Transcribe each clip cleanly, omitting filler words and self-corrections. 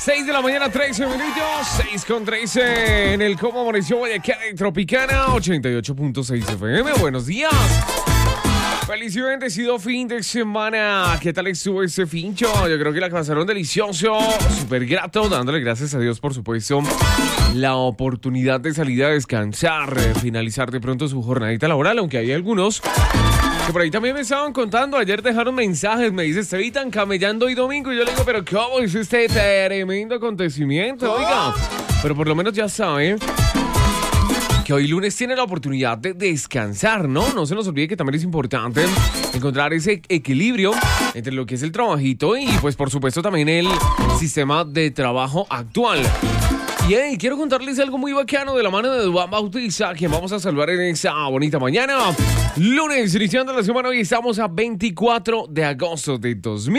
6 de la mañana, 13 minutos, 6:13 en el Cómo Amaneció Guayaquil Tropicana, 88.6 FM. Buenos días. Feliz y bendecido fin de semana. ¿Qué tal estuvo ese fincho? Yo creo que la pasaron delicioso, súper grato, dándole gracias a Dios, por supuesto, la oportunidad de salir a descansar, finalizar de pronto su jornadita laboral, aunque hay algunos que por ahí también me estaban contando. Ayer dejaron mensajes, me dice, Estevitan, camellando hoy domingo. Y yo le digo, pero ¿cómo es este tremendo acontecimiento? Oiga, pero por lo menos ya saben que hoy lunes tiene la oportunidad de descansar, ¿no? No se nos olvide que también es importante encontrar ese equilibrio entre lo que es el trabajito y, pues, por supuesto, también el sistema de trabajo actual. Y hey, quiero contarles algo muy bacano de la mano de Duván Bautista, quien vamos a saludar en esta bonita mañana. Lunes, iniciando la semana, hoy estamos a 24 de agosto de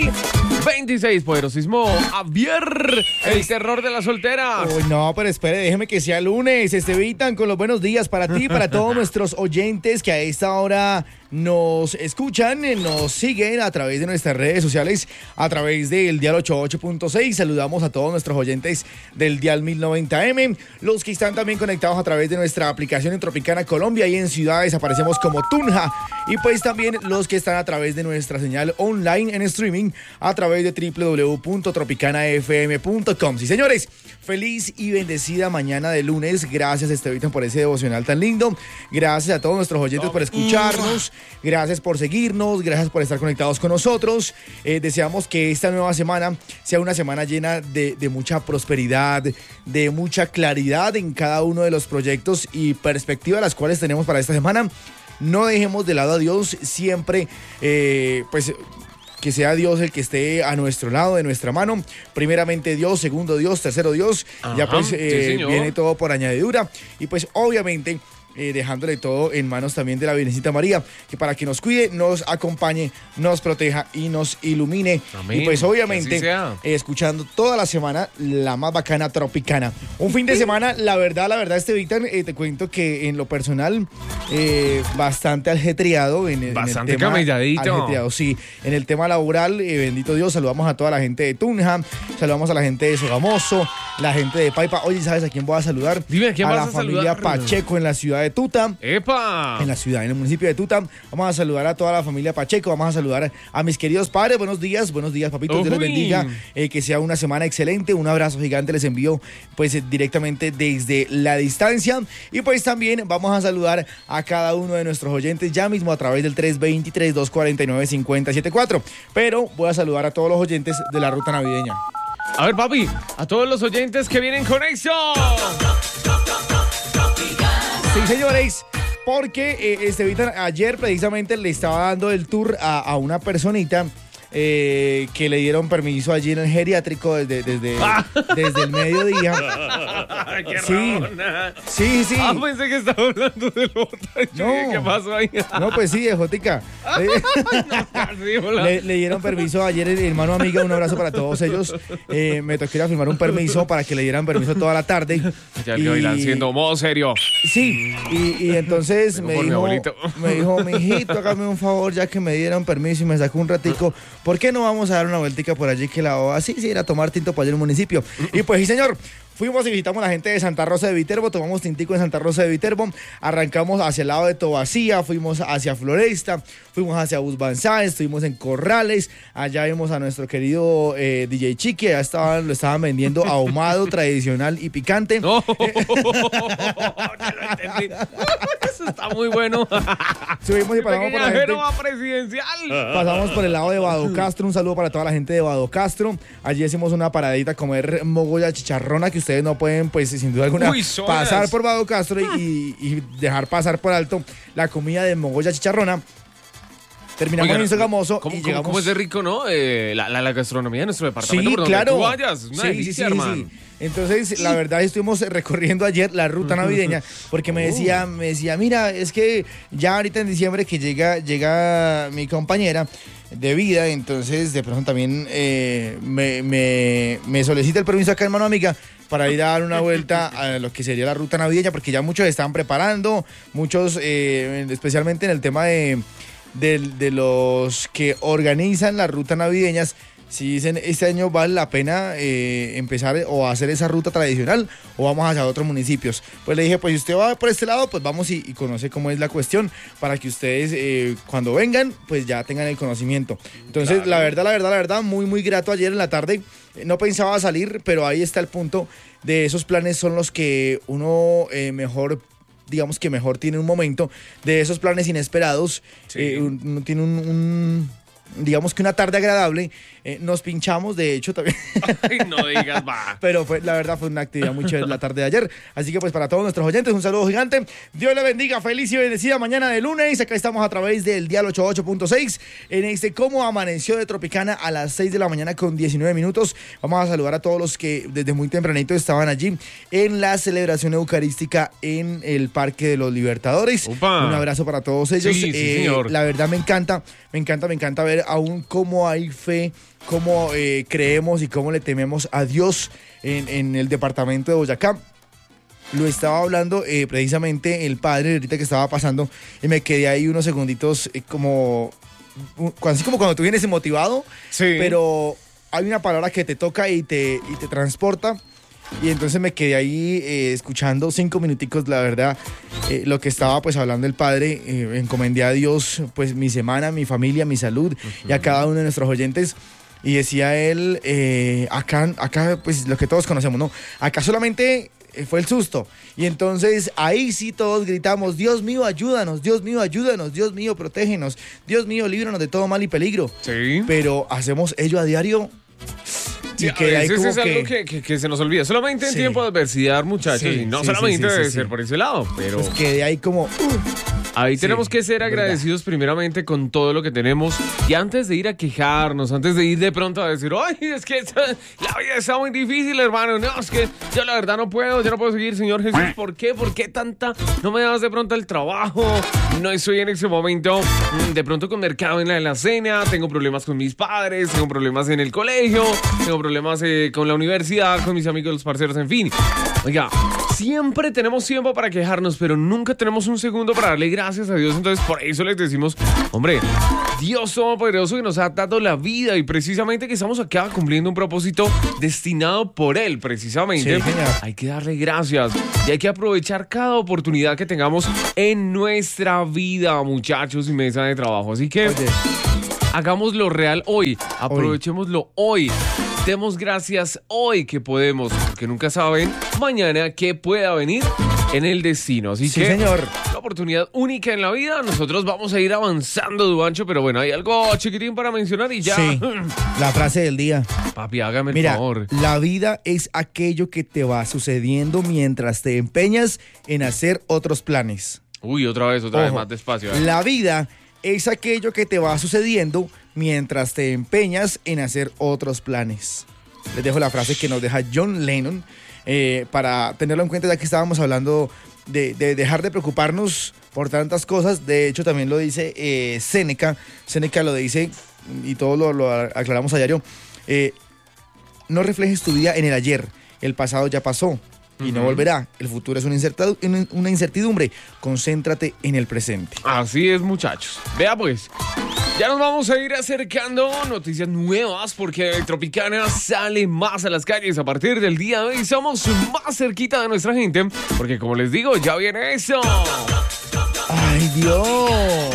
2026. Poderosísimo Javier, el terror de las solteras. Oh, no, pero espere, déjeme que sea lunes. Estevitan, con los buenos días para ti y para todos nuestros oyentes que a esta hora nos escuchan, nos siguen a través de nuestras redes sociales, a través del dial 88.6. Saludamos a todos nuestros oyentes del dial 1090M, los que están también conectados a través de nuestra aplicación en Tropicana Colombia y en ciudades aparecemos como Tunja, y pues también los que están a través de nuestra señal online en streaming a través de www.tropicanafm.com. Sí, señores, feliz y bendecida mañana de lunes. Gracias, Estevitan, por ese devocional tan lindo. Gracias a todos nuestros oyentes por escucharnos. Gracias por seguirnos, gracias por estar conectados con nosotros. Deseamos que esta nueva semana sea una semana llena de mucha prosperidad, de mucha claridad en cada uno de los proyectos y perspectivas las cuales tenemos para esta semana. No dejemos de lado a Dios, siempre pues que sea Dios el que esté a nuestro lado, de nuestra mano. Primeramente Dios, segundo Dios, tercero Dios. Ajá, ya pues viene todo por añadidura. Y pues obviamente dejándole todo en manos también de la Virgencita María, que para que nos cuide, nos acompañe, nos proteja y nos ilumine. Amén. Y pues obviamente escuchando toda la semana la más bacana Tropicana. Un fin de semana, la verdad, Estevitan, te cuento que en lo personal bastante ajetreado. Bastante camelladito. Ajetreado, sí. En el tema laboral, bendito Dios, saludamos a toda la gente de Tunja, saludamos a la gente de Sogamoso, la gente de Paipa. Oye, ¿sabes a quién voy a saludar? Dime, ¿a quién vas a saludar? A la familia Pacheco en la ciudad de Tuta. ¡Epa! En el municipio de Tuta. Vamos a saludar a toda la familia Pacheco, vamos a saludar a mis queridos padres. Buenos días, papitos, Dios les bendiga. Que sea una semana excelente. Un abrazo gigante les envío pues directamente desde la distancia. Y pues también vamos a saludar a cada uno de nuestros oyentes ya mismo a través del 323-249-5074. Pero voy a saludar a todos los oyentes de la ruta navideña. A ver, papi, a todos los oyentes que vienen con eso. Sí, señores, porque Estevitan ayer precisamente le estaba dando el tour a una personita que le dieron permiso allí en el geriátrico desde el mediodía. Sí. Sí. Pensé que estaba hablando del botellón. No. ¿Qué pasó ahí? No, pues sí, Jotica. Le dieron permiso ayer, hermano, amiga, un abrazo para todos ellos. Me tocó ir a firmar un permiso para que le dieran permiso toda la tarde. Ya que bailan siendo modo serio. Sí, y entonces me dijo, mijito, hágame un favor, ya que me dieron permiso y me sacó un ratico, ¿por qué no vamos a dar una vueltica por allí que la OA? Sí, ir a tomar tinto para allá en el municipio. Y pues sí, señor, fuimos y visitamos a la gente de Santa Rosa de Viterbo, tomamos tintico en Santa Rosa de Viterbo, arrancamos hacia el lado de Tobacía, fuimos hacia Floresta, fuimos hacia Busbanzá, estuvimos en Corrales, allá vimos a nuestro querido DJ Chiqui, allá lo estaban vendiendo ahumado, tradicional y picante. No, ya lo entendí. Eso está muy bueno. Subimos y pasamos por la gente. Presidencial. Pasamos por el lado de Badocastro, un saludo para toda la gente de Badocastro. Allí hicimos una paradita a comer mogolla chicharrona, que ustedes no pueden, pues sin duda alguna, pasar por Badocastro y dejar pasar por alto la comida de mogolla chicharrona. Terminamos en Sogamoso y llegamos... ¿Cómo es de rico, no? La gastronomía de nuestro departamento. Sí, por claro. Tú vayas, una delicia, hermano. Sí. Entonces, la verdad, estuvimos recorriendo ayer la ruta navideña porque me decía, mira, es que ya ahorita en diciembre que llega mi compañera de vida, entonces de pronto también me solicita el permiso acá, hermano, amiga, para ir a dar una vuelta a lo que sería la ruta navideña, porque ya muchos están preparando, muchos, especialmente en el tema de los que organizan las rutas navideñas, si dicen este año vale la pena empezar o hacer esa ruta tradicional o vamos hacia otros municipios. Pues le dije, pues si usted va por este lado, pues vamos y conoce cómo es la cuestión para que ustedes cuando vengan, pues ya tengan el conocimiento. Entonces, claro. la verdad, muy, muy grato ayer en la tarde. No pensaba salir, pero ahí está el punto de esos planes son los que uno mejor tiene un momento de esos planes inesperados. Sí. Uno tiene digamos que una tarde agradable, nos pinchamos, de hecho también. Ay, no digas, va. Pero la verdad fue una actividad muy chévere la tarde de ayer, así que pues para todos nuestros oyentes un saludo gigante, Dios le bendiga, feliz y bendecida mañana de lunes, acá estamos a través del dial 88.6 en este Cómo Amaneció de Tropicana a las 6 de la mañana con 19 minutos, vamos a saludar a todos los que desde muy tempranito estaban allí en la celebración eucarística en el Parque de los Libertadores. Upa. Un abrazo para todos ellos. Sí, señor. La verdad me encanta ver aún cómo hay fe, cómo creemos y cómo le tememos a Dios en el departamento de Boyacá. Lo estaba hablando precisamente el padre ahorita que estaba pasando y me quedé ahí unos segunditos así como cuando tú vienes motivado, sí. Pero hay una palabra que te toca y te transporta. Y entonces me quedé ahí escuchando 5 minuticos, la verdad, lo que estaba pues hablando el padre. Encomendé a Dios pues mi semana, mi familia, mi salud y a cada uno de nuestros oyentes. Y decía él, acá pues lo que todos conocemos, ¿no? Acá solamente fue el susto. Y entonces ahí sí todos gritamos, Dios mío, ayúdanos, Dios mío, ayúdanos, Dios mío, protégenos, Dios mío, líbranos de todo mal y peligro. Sí. Pero hacemos ello a diario. Sí, que a veces es algo que se nos olvida. Solamente en tiempo de adversidad, muchachos. Y no solamente debe ser por ese lado, pero... Pues que de ahí como... Ahí tenemos que ser agradecidos primeramente con todo lo que tenemos. Y antes de ir a quejarnos, antes de ir de pronto a decir, ay, es que la vida está muy difícil, hermano. No, es que yo la verdad no puedo seguir, Señor Jesús. ¿Por qué? ¿Por qué tanta? No me das de pronto el trabajo. No estoy en ese momento de pronto con mercado en la cena. Tengo problemas con mis padres, tengo problemas en el colegio, tengo problemas con la universidad, con mis amigos, los parceros, en fin. Oiga, siempre tenemos tiempo para quejarnos, pero nunca tenemos un segundo para darle gracias a Dios. Entonces, por eso les decimos, hombre, Dios Todopoderoso que nos ha dado la vida y precisamente que estamos acá cumpliendo un propósito destinado por Él, precisamente. Sí, hay que darle gracias y hay que aprovechar cada oportunidad que tengamos en nuestra vida, muchachos, y mesa de trabajo. Así que hagámoslo real hoy, aprovechémoslo hoy. Demos gracias hoy que podemos, porque nunca saben mañana qué pueda venir en el destino. Así que, señor, una oportunidad única en la vida. Nosotros vamos a ir avanzando, Duancho, pero bueno, hay algo chiquitín para mencionar y ya. Sí, la frase del día. Papi, hágame el favor. La vida es aquello que te va sucediendo mientras te empeñas en hacer otros planes. Uy, otra vez, más despacio. La vida es aquello que te va sucediendo mientras te empeñas en hacer otros planes. Les dejo la frase que nos deja John Lennon para tenerlo en cuenta, ya que estábamos hablando de dejar de preocuparnos por tantas cosas. De hecho, también lo dice Séneca. Séneca lo dice, y todos lo aclaramos a diario. No reflejes tu vida en el ayer. El pasado ya pasó y no volverá. El futuro es una incertidumbre. Concéntrate en el presente. Así es, muchachos. Vea pues, ya nos vamos a ir acercando noticias nuevas porque Tropicana sale más a las calles a partir del día de hoy. Somos más cerquita de nuestra gente porque, como les digo, ya viene eso. ¡Ay, Dios!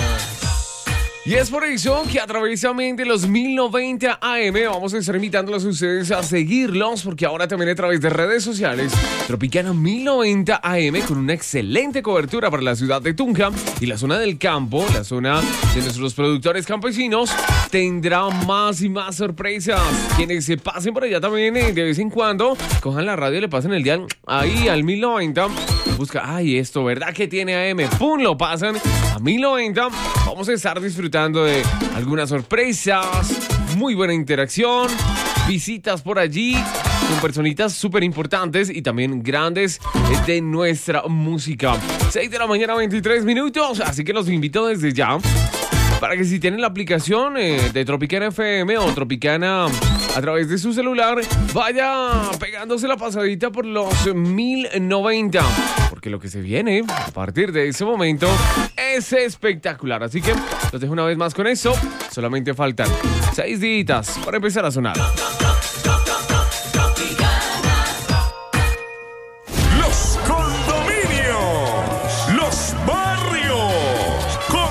Y es por eso que a través también de los 1090 AM vamos a estar invitándolos a ustedes a seguirlos, porque ahora también a través de redes sociales, Tropicana 1090 AM con una excelente cobertura para la ciudad de Tunja y la zona del campo, la zona de nuestros productores campesinos, tendrá más y más sorpresas. Quienes se pasen por allá también de vez en cuando, cojan la radio y le pasen el dial ahí al 1090. Busca, ay, esto, ¿verdad que tiene AM? ¡Pum! Lo pasan a 1090. Vamos a estar disfrutando de algunas sorpresas, muy buena interacción, visitas por allí con personitas súper importantes y también grandes de nuestra música. 6 de la mañana, 23 minutos. Así que los invito desde ya para que si tienen la aplicación de Tropicana FM o Tropicana a través de su celular, vaya pegándose la pasadita por los 1090. Porque lo que se viene a partir de ese momento es espectacular. Así que los dejo una vez más con eso. Solamente faltan 6 días para empezar a sonar.